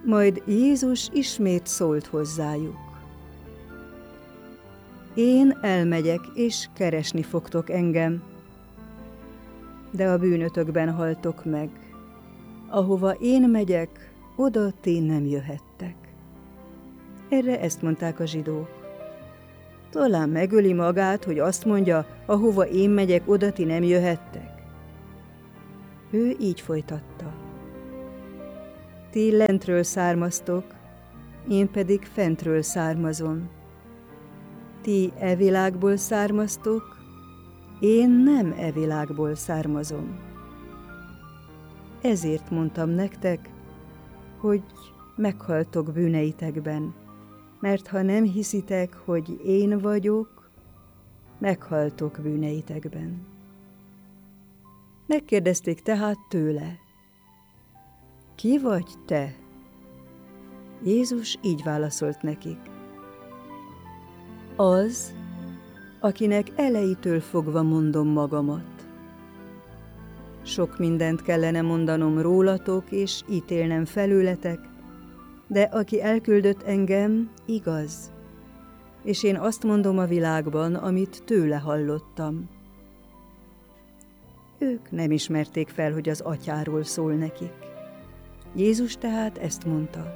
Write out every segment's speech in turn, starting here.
Majd Jézus ismét szólt hozzájuk. Én elmegyek, és keresni fogtok engem, de a bűnötökben haltok meg. Ahova én megyek, oda ti nem jöhettek. Erre ezt mondták a zsidók. Talán megöli magát, hogy azt mondja, ahova én megyek, oda ti nem jöhettek. Ő így folytatta. Ti lentről származtok, én pedig fentről származom. Ti e világból származtok, én nem e világból származom. Ezért mondtam nektek, hogy meghaltok bűneitekben, mert ha nem hiszitek, hogy én vagyok, meghaltok bűneitekben. Megkérdezték tehát tőle, ki vagy te? Jézus így válaszolt nekik. Az, akinek elejétől fogva mondom magamat. Sok mindent kellene mondanom rólatok, és ítélnem felőletek, de aki elküldött engem, igaz, és én azt mondom a világban, amit tőle hallottam. Ők nem ismerték fel, hogy az atyáról szól nekik. Jézus tehát ezt mondta.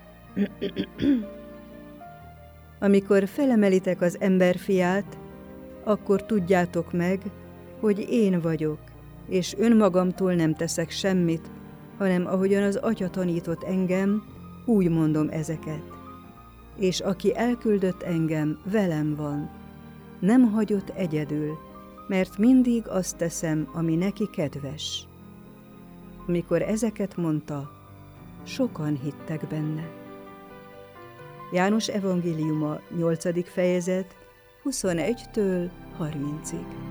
Amikor felemelitek az emberfiát, akkor tudjátok meg, hogy én vagyok, és önmagamtól nem teszek semmit, hanem ahogyan az Atya tanított engem, úgy mondom ezeket. És aki elküldött engem, velem van. Nem hagyott egyedül, mert mindig azt teszem, ami neki kedves. Amikor ezeket mondta, sokan hittek benne. János evangéliuma 8. fejezet 21-től 30-ig.